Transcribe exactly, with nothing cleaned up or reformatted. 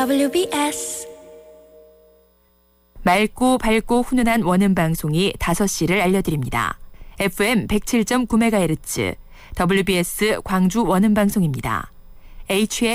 더블유비에스 맑고 밝고 훈훈한 원음 방송이 다섯 시를 알려드립니다. 에프엠 백칠 점 구 메가헤르츠 더블유비에스 광주 원음 방송입니다. 에이치엘